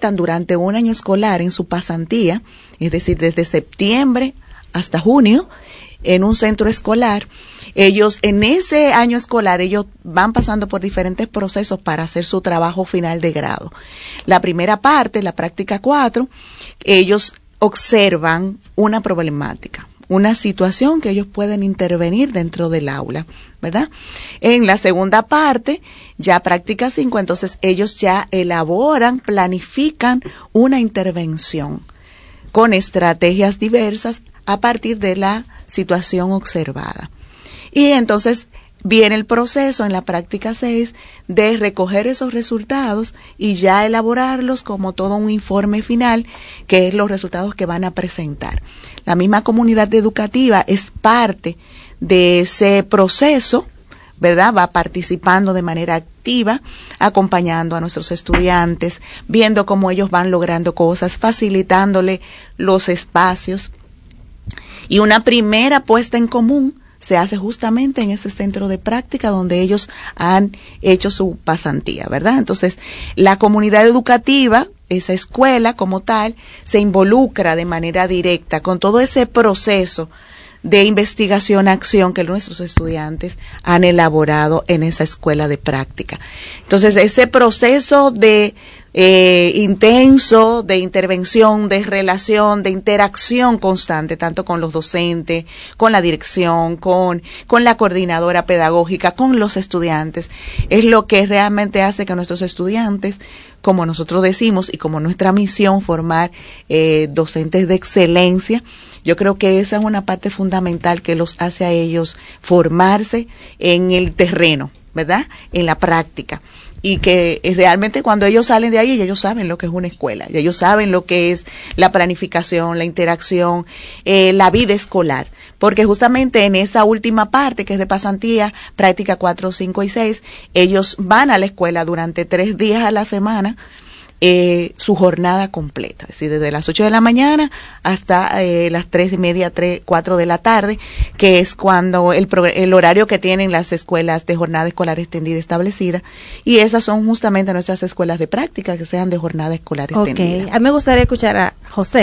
están durante un año escolar en su pasantía, es decir, desde septiembre hasta junio, en un centro escolar. Ellos, en ese año escolar, ellos van pasando por diferentes procesos para hacer su trabajo final de grado. La primera parte, la práctica 4, ellos observan una problemática, una situación que ellos pueden intervenir dentro del aula, ¿verdad? En la segunda parte, ya práctica 5, entonces ellos ya elaboran, planifican una intervención con estrategias diversas a partir de la situación observada. Y entonces viene el proceso en la práctica 6 de recoger esos resultados y ya elaborarlos como todo un informe final, que es los resultados que van a presentar. La misma comunidad educativa es parte de ese proceso, ¿verdad? Va participando de manera activa, acompañando a nuestros estudiantes, viendo cómo ellos van logrando cosas, facilitándole los espacios. Y una primera puesta en común se hace justamente en ese centro de práctica donde ellos han hecho su pasantía, ¿verdad? Entonces, la comunidad educativa, esa escuela como tal, se involucra de manera directa con todo ese proceso de investigación-acción que nuestros estudiantes han elaborado en esa escuela de práctica. Entonces, ese proceso de intenso, de intervención, de relación, de interacción constante, tanto con los docentes, con la dirección, con la coordinadora pedagógica, con los estudiantes, es lo que realmente hace que nuestros estudiantes, como nosotros decimos y como nuestra misión, formar docentes de excelencia. Yo creo que esa es una parte fundamental que los hace a ellos formarse en el terreno, ¿verdad? En la práctica. Y que realmente cuando ellos salen de ahí, ellos saben lo que es una escuela, y ellos saben lo que es la planificación, la interacción, la vida escolar. Porque justamente en esa última parte, que es de pasantía, práctica 4, 5 y 6, ellos van a la escuela durante 3 días a la semana, su jornada completa, es decir, desde las 8 de la mañana hasta las 3:30, 4 de la tarde, que es cuando el horario que tienen las escuelas de jornada escolar extendida establecida, y esas son justamente nuestras escuelas de práctica, que sean de jornada escolar extendida. A mí me gustaría escuchar a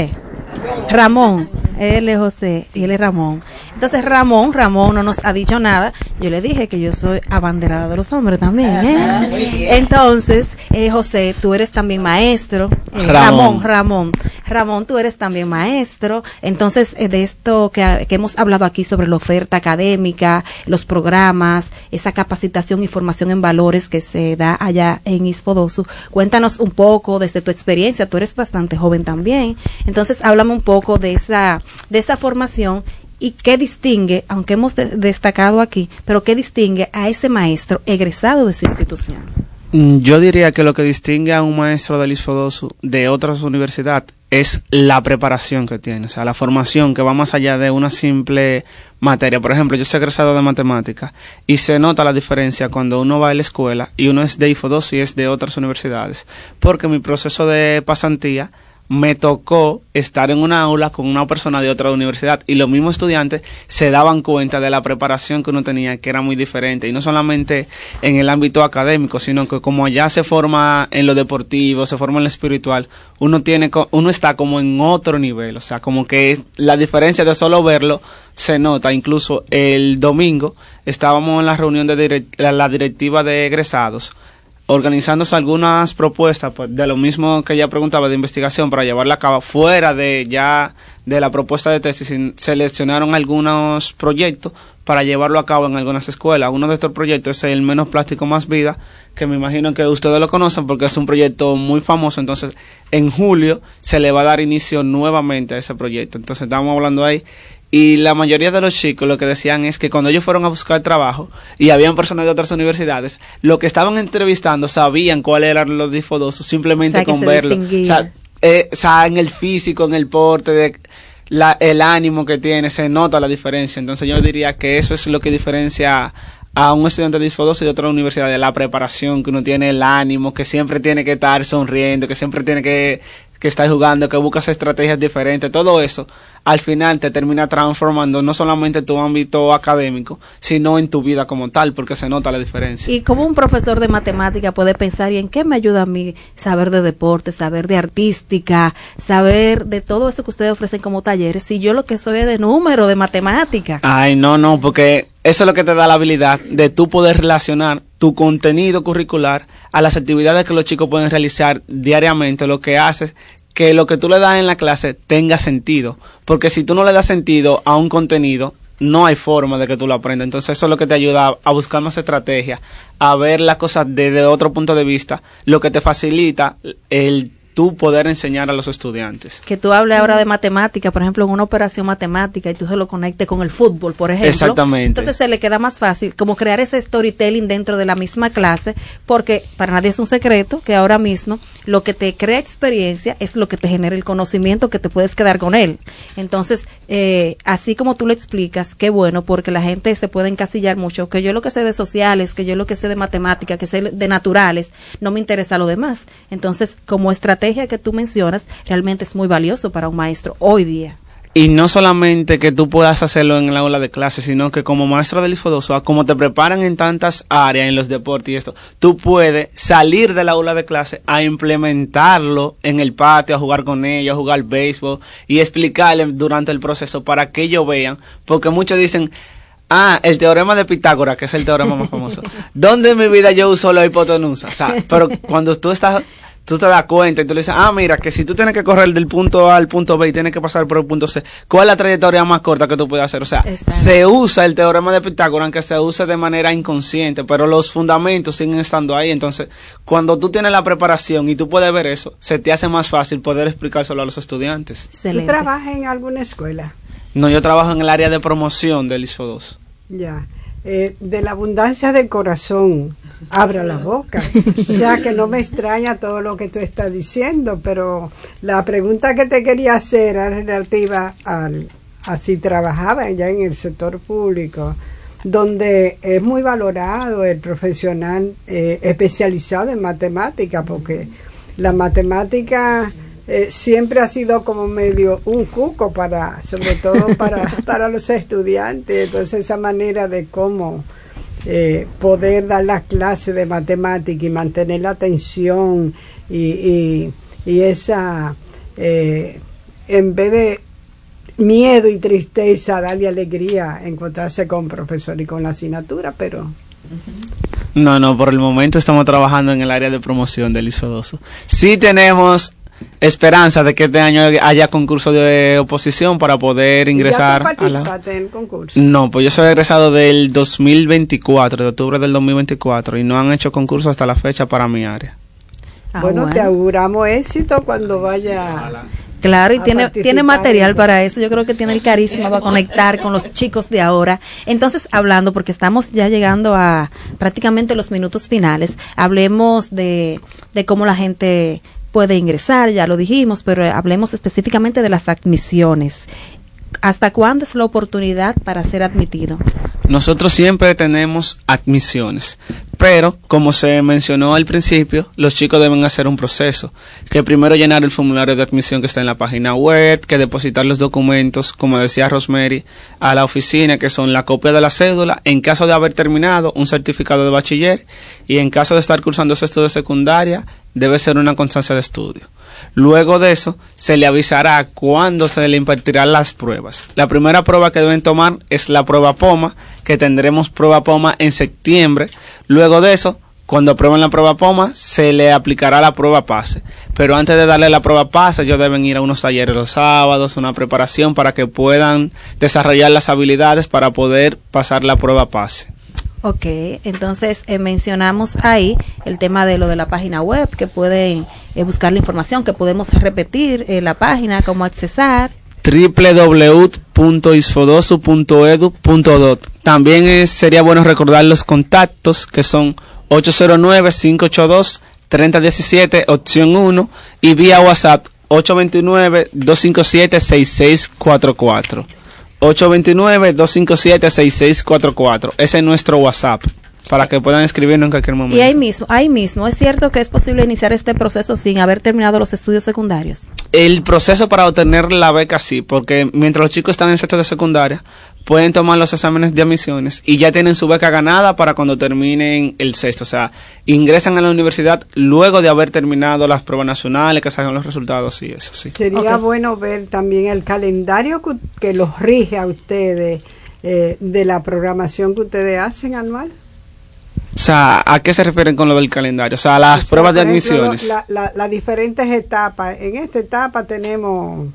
Ramón, él es José y él es Ramón. Entonces Ramón no nos ha dicho nada. Yo le dije que yo soy abanderada de los hombres también, Entonces, José, tú eres también maestro. Ramón, tú eres también maestro. Entonces, de esto que hemos hablado aquí sobre la oferta académica, los programas, esa capacitación y formación en valores que se da allá en ISFODOSU, cuéntanos un poco desde tu experiencia. Tú eres bastante joven también. Entonces, háblame un poco de esa formación y qué distingue, aunque hemos destacado aquí, pero qué distingue a ese maestro egresado de su institución. Yo diría que lo que distingue a un maestro del ISFODOSU de otras universidades es la preparación que tiene, o sea, la formación que va más allá de una simple materia. Por ejemplo, yo soy egresado de matemáticas y se nota la diferencia cuando uno va a la escuela y uno es de ISFODOSU y es de otras universidades, porque mi proceso de pasantía me tocó estar en una aula con una persona de otra universidad y los mismos estudiantes se daban cuenta de la preparación que uno tenía, que era muy diferente, y no solamente en el ámbito académico, sino que como allá se forma en lo deportivo, se forma en lo espiritual, uno está como en otro nivel, o sea, como que la diferencia de solo verlo se nota. Incluso el domingo estábamos en la reunión de la directiva de egresados, organizándose algunas propuestas, pues, de lo mismo que ya preguntaba, de investigación, para llevarla a cabo fuera de la propuesta de tesis. Seleccionaron algunos proyectos para llevarlo a cabo en algunas escuelas. Uno de estos proyectos es el Menos Plástico Más Vida, que me imagino que ustedes lo conocen porque es un proyecto muy famoso. Entonces, en julio se le va a dar inicio nuevamente a ese proyecto. Entonces, estamos hablando ahí. Y la mayoría de los chicos lo que decían es que cuando ellos fueron a buscar trabajo y habían personas de otras universidades, lo que estaban entrevistando sabían cuáles eran los ISFODOSU simplemente con verlo. O sea, en el físico, en el porte, el ánimo que tiene, se nota la diferencia. Entonces yo diría que eso es lo que diferencia a un estudiante de ISFODOSU y de otra universidad, de la preparación que uno tiene, el ánimo, que siempre tiene que estar sonriendo, que siempre tiene que que estás jugando, que buscas estrategias diferentes, todo eso al final te termina transformando no solamente tu ámbito académico, sino en tu vida como tal, porque se nota la diferencia. Y como un profesor de matemática puede pensar, ¿y en qué me ayuda a mí saber de deporte, saber de artística, saber de todo eso que ustedes ofrecen como talleres, si yo lo que soy es de número, de matemática? Ay, no, porque eso es lo que te da la habilidad de tú poder relacionar tu contenido curricular a las actividades que los chicos pueden realizar diariamente, lo que haces que lo que tú le das en la clase tenga sentido, porque si tú no le das sentido a un contenido, no hay forma de que tú lo aprendas. Entonces eso es lo que te ayuda a buscar más estrategias, a ver las cosas desde otro punto de vista, lo que te facilita el tú poder enseñar a los estudiantes. Que tú hables ahora de matemática, por ejemplo, en una operación matemática y tú se lo conectes con el fútbol, por ejemplo. Exactamente. Entonces se le queda más fácil como crear ese storytelling dentro de la misma clase, porque para nadie es un secreto que ahora mismo lo que te crea experiencia es lo que te genera el conocimiento que te puedes quedar con él. Entonces, así como tú lo explicas, qué bueno, porque la gente se puede encasillar mucho, que yo lo que sé de sociales, que yo lo que sé de matemática, que sé de naturales, no me interesa lo demás. Entonces, como estrategia que tú mencionas, realmente es muy valioso para un maestro hoy día. Y no solamente que tú puedas hacerlo en el aula de clase, sino que como maestro del ISFODOSO, como te preparan en tantas áreas, en los deportes y esto, tú puedes salir del aula de clase a implementarlo en el patio, a jugar con ellos, a jugar béisbol y explicarles durante el proceso para que ellos vean, porque muchos dicen, el teorema de Pitágoras, que es el teorema más famoso. ¿Dónde en mi vida yo uso la hipotenusa? O sea, pero cuando tú te das cuenta y tú le dices, mira, que si tú tienes que correr del punto A al punto B y tienes que pasar por el punto C, ¿cuál es la trayectoria más corta que tú puedes hacer? O sea, exacto, se usa el teorema de Pitágoras, aunque se use de manera inconsciente, pero los fundamentos siguen estando ahí. Entonces, cuando tú tienes la preparación y tú puedes ver eso, se te hace más fácil poder explicárselo a los estudiantes. Excelente. ¿Tú trabajas en alguna escuela? No, yo trabajo en el área de promoción del ISFODOSO. Ya. De la abundancia del corazón, abra la boca. Ya que no me extraña todo lo que tú estás diciendo, pero la pregunta que te quería hacer era relativa a si trabajaba ya en el sector público, donde es muy valorado el profesional especializado en matemática, porque la matemática siempre ha sido como medio un cuco sobre todo para los estudiantes. Entonces esa manera de cómo poder dar las clases de matemática y mantener la atención y esa en vez de miedo y tristeza, darle alegría, encontrarse con profesor y con la asignatura, pero no, por el momento estamos trabajando en el área de promoción del ISFODOSO. Sí tenemos esperanza de que este año haya concurso de oposición para poder ingresar. ¿Ya tú participaste en el concurso? No, pues yo soy egresado del 2024, de octubre del 2024, y no han hecho concurso hasta la fecha para mi área. Bueno, te auguramos éxito cuando vaya. Claro, y tiene material para eso. Yo creo que tiene el carisma para conectar con los chicos de ahora. Entonces, hablando, porque estamos ya llegando a prácticamente los minutos finales, hablemos de cómo la gente puede ingresar, ya lo dijimos, pero hablemos específicamente de las admisiones. ¿Hasta cuándo es la oportunidad para ser admitido? Nosotros siempre tenemos admisiones, pero como se mencionó al principio, los chicos deben hacer un proceso, que primero llenar el formulario de admisión que está en la página web, que depositar los documentos, como decía Rosemary, a la oficina, que son la copia de la cédula, en caso de haber terminado, un certificado de bachiller, y en caso de estar cursando su estudio de secundaria, debe ser una constancia de estudio. Luego de eso, se le avisará cuándo se le impartirán las pruebas. La primera prueba que deben tomar es la prueba POMA, que tendremos prueba POMA en septiembre. Luego de eso, cuando aprueben la prueba POMA, se le aplicará la prueba PASE. Pero antes de darle la prueba PASE, ellos deben ir a unos talleres los sábados, una preparación para que puedan desarrollar las habilidades para poder pasar la prueba PASE. Ok, entonces mencionamos ahí el tema de lo de la página web, que pueden buscar la información, que podemos repetir la página, cómo accesar. www.isfodoso.edu.do. También sería bueno recordar los contactos, que son 809-582-3017, opción 1, y vía WhatsApp 829-257-6644. 829-257-6644. Ese es nuestro WhatsApp. para que puedan escribirnos en cualquier momento. Y ahí mismo, ¿es cierto que es posible iniciar este proceso sin haber terminado los estudios secundarios? El proceso para obtener la beca sí, porque mientras los chicos están en sexto de secundaria, pueden tomar los exámenes de admisiones y ya tienen su beca ganada para cuando terminen el sexto. O sea, ingresan a la universidad luego de haber terminado las pruebas nacionales, que salgan los resultados y eso sí. Sería bueno ver también el calendario que los rige a ustedes, de la programación que ustedes hacen anual. O sea, ¿a qué se refieren con lo del calendario? O sea, las pruebas de admisiones. Las diferentes etapas. En esta etapa tenemos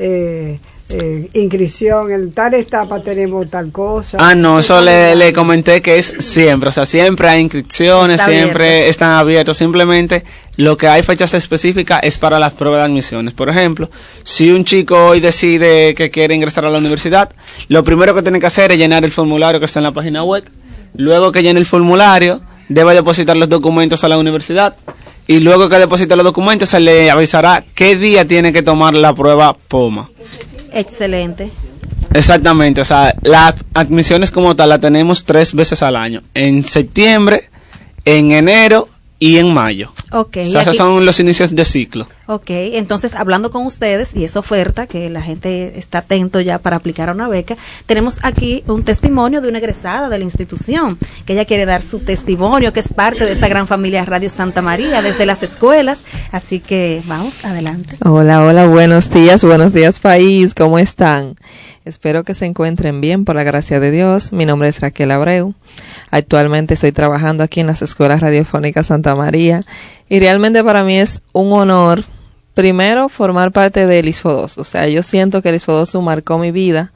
inscripción, en tal etapa tenemos tal cosa. No, eso le comenté que es siempre. O sea, siempre hay inscripciones, siempre están abiertos. Simplemente lo que hay fechas específicas es para las pruebas de admisiones. Por ejemplo, si un chico hoy decide que quiere ingresar a la universidad, lo primero que tiene que hacer es llenar el formulario que está en la página web. Luego que llene el formulario, debe depositar los documentos a la universidad y luego que deposite los documentos se le avisará qué día tiene que tomar la prueba POMA. Excelente. Exactamente, o sea, las admisiones como tal las tenemos 3 veces al año, en septiembre, en enero y en mayo. Okay, o sea, esos son los inicios de ciclo. Ok, entonces hablando con ustedes y esa oferta que la gente está atento ya para aplicar a una beca, tenemos aquí un testimonio de una egresada de la institución, que ella quiere dar su testimonio, que es parte de esta gran familia Radio Santa María, desde las escuelas, así que vamos, adelante. Hola, buenos días país, ¿cómo están? Espero que se encuentren bien por la gracia de Dios. Mi nombre es Raquel Abreu. Actualmente estoy trabajando aquí en las escuelas radiofónicas Santa María y realmente para mí es un honor, primero, formar parte del ISFODOSU. O sea, yo siento que el ISFODOSU marcó mi vida.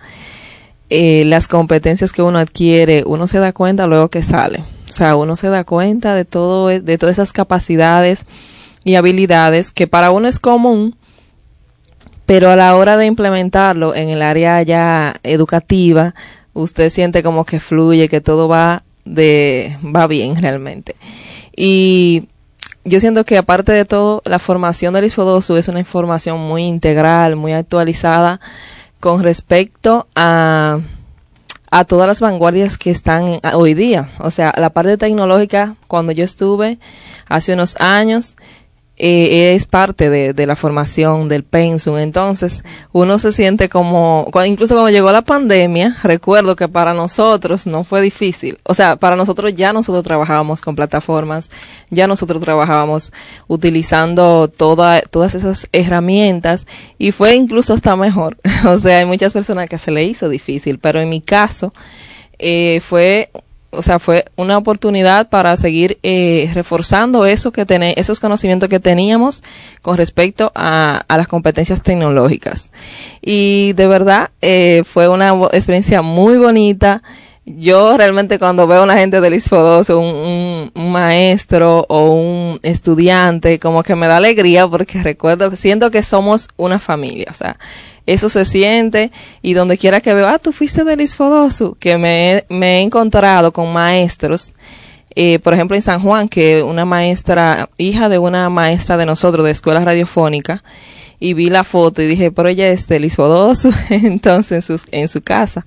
Las competencias que uno adquiere, uno se da cuenta luego que sale. O sea, uno se da cuenta de todas esas capacidades y habilidades que para uno es común, pero a la hora de implementarlo en el área ya educativa, usted siente como que fluye, que todo va bien realmente. Y yo siento que aparte de todo, la formación del ISFODOSU es una información muy integral, muy actualizada con respecto a todas las vanguardias que están hoy día. O sea, la parte tecnológica, cuando yo estuve hace unos años, es parte de la formación del pensum. Entonces uno se siente como, incluso cuando llegó la pandemia, recuerdo que para nosotros no fue difícil. O sea, para nosotros trabajábamos con plataformas, ya nosotros trabajábamos utilizando todas esas herramientas y fue incluso hasta mejor. O sea, hay muchas personas que se le hizo difícil, pero en mi caso fue una oportunidad para seguir reforzando esos conocimientos que teníamos con respecto a las competencias tecnológicas. Y de verdad fue una experiencia muy bonita. Yo realmente cuando veo a una gente del ISFODOSU, un maestro o un estudiante, como que me da alegría porque siento que somos una familia. O sea, eso se siente y donde quiera que veo, tú fuiste del ISFODOSU, que me he encontrado con maestros, por ejemplo en San Juan, que una maestra, hija de una maestra de nosotros de escuela radiofónica, y vi la foto y dije, pero ella es del ISFODOSU, entonces en su casa.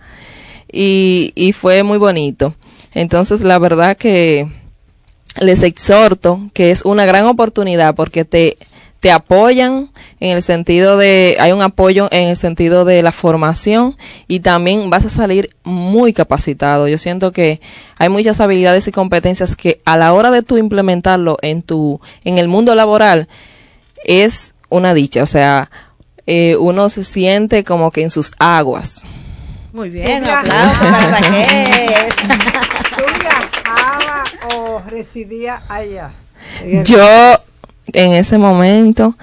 Y fue muy bonito. Entonces la verdad que les exhorto que es una gran oportunidad porque te apoyan en el sentido hay un apoyo en el sentido de la formación y también vas a salir muy capacitado. Yo siento que hay muchas habilidades y competencias que a la hora de tú implementarlo en el mundo laboral es una dicha. O sea, uno se siente como que en sus aguas. Muy bien, un aplauso para Raquel. ¿Tú viajabas o residías allá? Yo, en ese momento,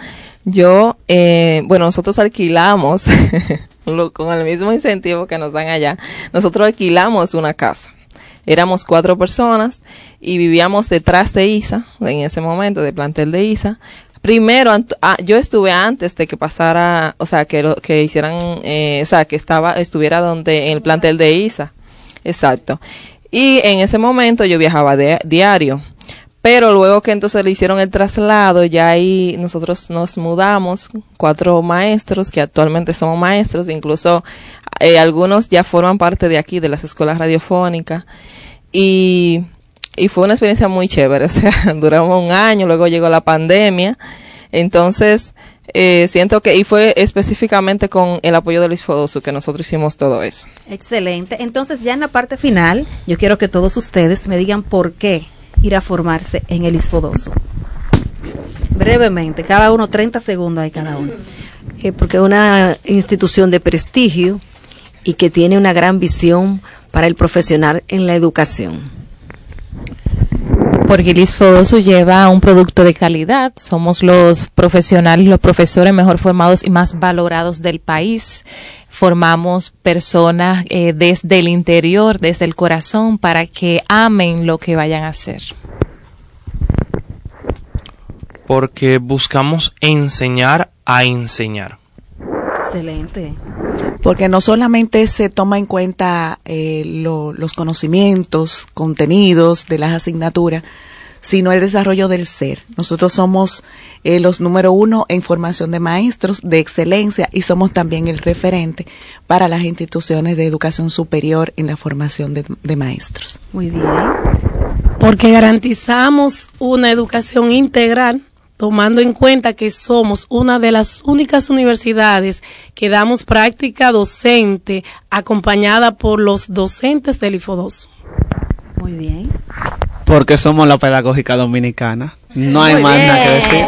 nosotros alquilamos, con el mismo incentivo que nos dan allá, nosotros alquilamos una casa. Éramos 4 personas y vivíamos detrás de ISA, en ese momento, de plantel de ISA. Primero, yo estuve antes de que pasara, o sea, que hicieran, o sea, que estuviera en el plantel de ISA. Exacto. Y en ese momento yo viajaba diario. Pero luego que entonces le hicieron el traslado, ya ahí nosotros nos mudamos, 4 maestros, que actualmente somos maestros, incluso algunos ya forman parte de aquí, de las escuelas radiofónicas. Y y fue una experiencia muy chévere, o sea, duramos un año, luego llegó la pandemia, entonces siento que, y fue específicamente con el apoyo de Luis Fodosu que nosotros hicimos todo eso. Excelente. Entonces ya en la parte final, yo quiero que todos ustedes me digan por qué ir a formarse en el ISFODOSU. Brevemente, cada uno, 30 segundos hay cada uno. Porque es una institución de prestigio y que tiene una gran visión para el profesional en la educación. Porque el ISFODOSU lleva un producto de calidad. Somos los profesionales, los profesores mejor formados y más valorados del país. Formamos personas desde el interior, desde el corazón, para que amen lo que vayan a hacer. Porque buscamos enseñar a enseñar. Excelente. Porque no solamente se toma en cuenta los conocimientos, contenidos de las asignaturas, sino el desarrollo del ser. Nosotros somos los número 1 en formación de maestros de excelencia y somos también el referente para las instituciones de educación superior en la formación de maestros. Muy bien. Porque garantizamos una educación integral, tomando en cuenta que somos una de las únicas universidades que damos práctica docente acompañada por los docentes del ISFODOSU. Muy bien. Porque somos la pedagógica dominicana. No hay más nada que decir.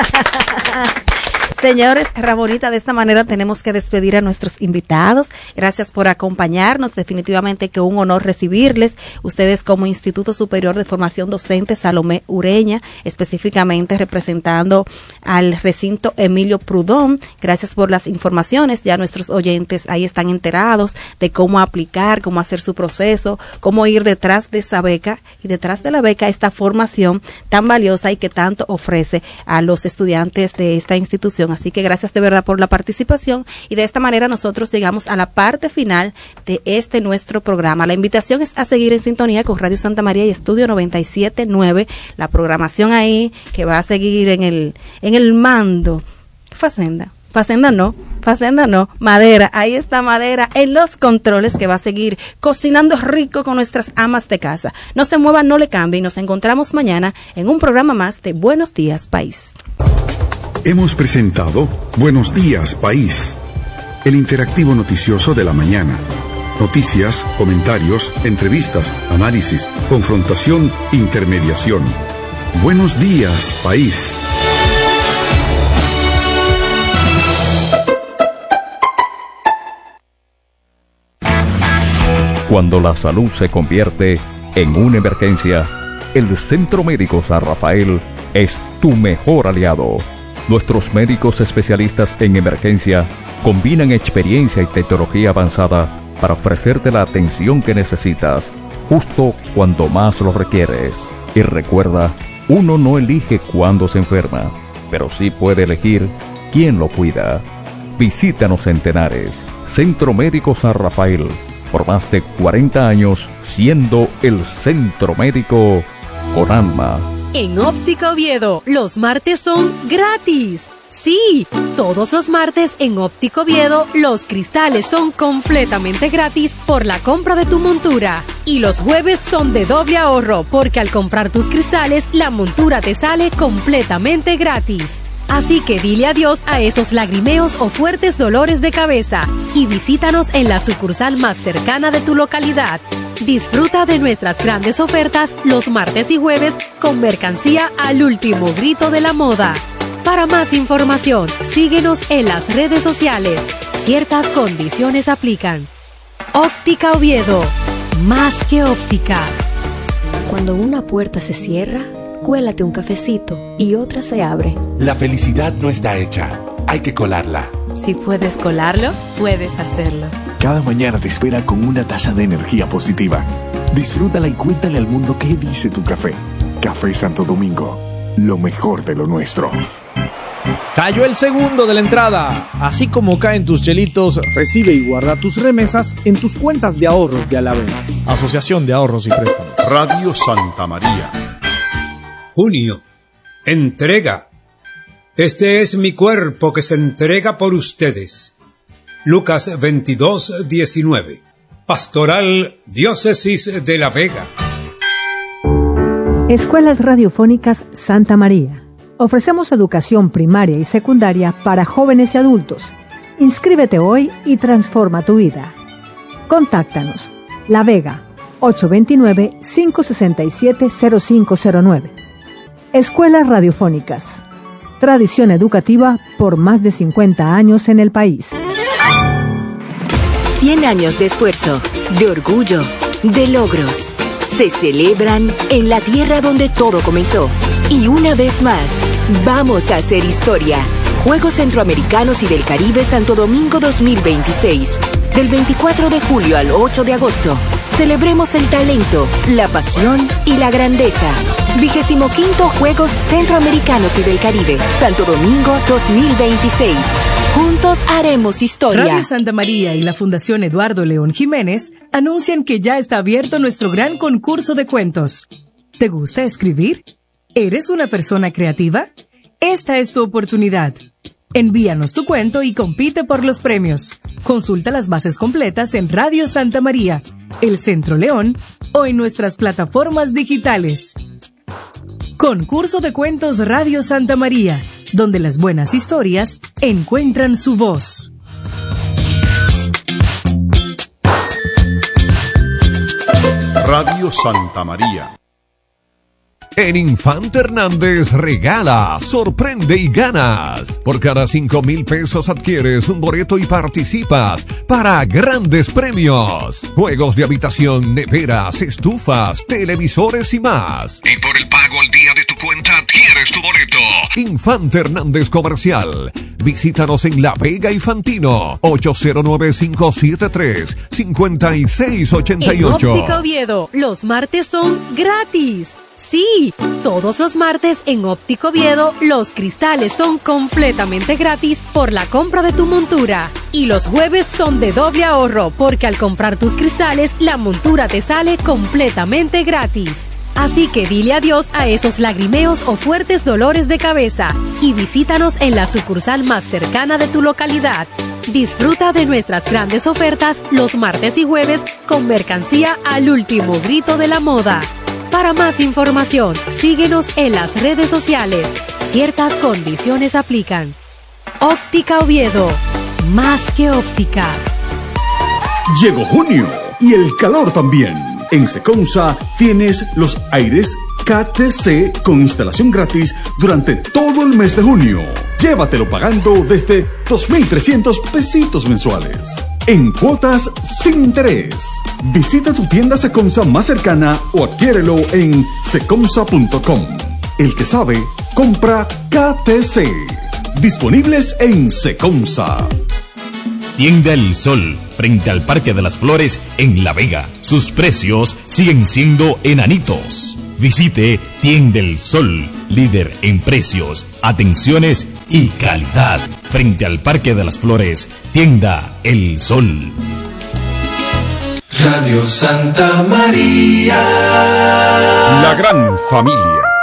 Señores, Ramonita, de esta manera tenemos que despedir a nuestros invitados. Gracias por acompañarnos. Definitivamente que un honor recibirles. Ustedes como Instituto Superior de Formación Docente Salomé Ureña, específicamente representando al recinto Emilio Prudón. Gracias por las informaciones. Ya nuestros oyentes ahí están enterados de cómo aplicar, cómo hacer su proceso, cómo ir detrás de esa beca y detrás de la beca esta formación tan valiosa y que tanto ofrece a los estudiantes de esta institución. Así que gracias de verdad por la participación y de esta manera nosotros llegamos a la parte final de este nuestro programa. La invitación es a seguir en sintonía con Radio Santa María y Estudio 97.9, la programación ahí que va a seguir en el mando. Facenda no, Madera, ahí está Madera en los controles que va a seguir cocinando rico con nuestras amas de casa. No se muevan, no le cambien, nos encontramos mañana en un programa más de Buenos Días País. Hemos presentado Buenos Días País, el interactivo noticioso de la mañana. Noticias, comentarios, entrevistas, análisis, confrontación, intermediación. Buenos Días País. Cuando la salud se convierte en una emergencia, el Centro Médico San Rafael es tu mejor aliado. Nuestros médicos especialistas en emergencia combinan experiencia y tecnología avanzada para ofrecerte la atención que necesitas, justo cuando más lo requieres. Y recuerda, uno no elige cuándo se enferma, pero sí puede elegir quién lo cuida. Visítanos en Tenares, Centro Médico San Rafael, por más de 40 años siendo el centro médico con alma. En Óptica Oviedo, los martes son gratis. Sí, todos los martes en Óptica Oviedo, los cristales son completamente gratis por la compra de tu montura. Y los jueves son de doble ahorro, porque al comprar tus cristales, la montura te sale completamente gratis. Así que dile adiós a esos lagrimeos o fuertes dolores de cabeza y visítanos en la sucursal más cercana de tu localidad. Disfruta de nuestras grandes ofertas los martes y jueves con mercancía al último grito de la moda. Para más información, síguenos en las redes sociales. Ciertas condiciones aplican. Óptica Oviedo, más que óptica. Cuando una puerta se cierra, cuélate un cafecito y otra se abre. La felicidad no está hecha, hay que colarla. Si puedes colarlo, puedes hacerlo. Cada mañana te espera con una taza de energía positiva. Disfrútala y cuéntale al mundo qué dice tu café. Café Santo Domingo, lo mejor de lo nuestro. Cayó el segundo de la entrada. Así como caen tus chelitos, recibe y guarda tus remesas en tus cuentas de ahorros de Alavés. Asociación de Ahorros y Préstamos. Radio Santa María. Junio. Entrega. Este es mi cuerpo que se entrega por ustedes. Lucas 22:19. Pastoral Diócesis de La Vega. Escuelas Radiofónicas Santa María. Ofrecemos educación primaria y secundaria para jóvenes y adultos. Inscríbete hoy y transforma tu vida. Contáctanos. La Vega, 829-567-0509. Escuelas Radiofónicas. Tradición educativa por más de 50 años en el país. 100 años de esfuerzo, de orgullo, de logros. Se celebran en la tierra donde todo comenzó. Y una vez más, vamos a hacer historia. Juegos Centroamericanos y del Caribe Santo Domingo 2026. Del 24 de julio al 8 de agosto. Celebremos el talento, la pasión y la grandeza. 25º Juegos Centroamericanos y del Caribe Santo Domingo 2026. Juntos haremos historia. Radio Santa María y la Fundación Eduardo León Jiménez anuncian que ya está abierto nuestro gran concurso de cuentos. ¿Te gusta escribir? ¿Eres una persona creativa? Esta es tu oportunidad. Envíanos tu cuento y compite por los premios. Consulta las bases completas en Radio Santa María, El Centro León o en nuestras plataformas digitales. Concurso de Cuentos Radio Santa María, donde las buenas historias encuentran su voz. Radio Santa María. En Infante Hernández regala, sorprende y ganas. Por cada 5,000 pesos adquieres un boleto y participas para grandes premios. Juegos de habitación, neveras, estufas, televisores y más. Y por el pago al día de tu cuenta adquieres tu boleto. Infante Hernández Comercial. Visítanos en La Vega y Fantino. 809-573-5688. En Óptica Oviedo, los martes son gratis. Sí, todos los martes en Óptico Oviedo los cristales son completamente gratis por la compra de tu montura. Y los jueves son de doble ahorro porque al comprar tus cristales la montura te sale completamente gratis. Así que dile adiós a esos lagrimeos o fuertes dolores de cabeza y visítanos en la sucursal más cercana de tu localidad. Disfruta de nuestras grandes ofertas los martes y jueves con mercancía al último grito de la moda. Para más información, síguenos en las redes sociales. Ciertas condiciones aplican. Óptica Oviedo. Más que óptica. Llegó junio y el calor también. En Seconsa tienes los aires KTC con instalación gratis durante todo el mes de junio. Llévatelo pagando desde 2,300 pesitos mensuales. En cuotas sin interés. Visita tu tienda Seconsa más cercana o adquiérelo en seconsa.com. El que sabe, compra KTC. Disponibles en Seconsa. Tienda El Sol, frente al Parque de las Flores en La Vega. Sus precios siguen siendo enanitos. Visite Tienda El Sol, líder en precios, atenciones y calidad. Frente al Parque de las Flores, Tienda El Sol. Radio Santa María. La gran familia.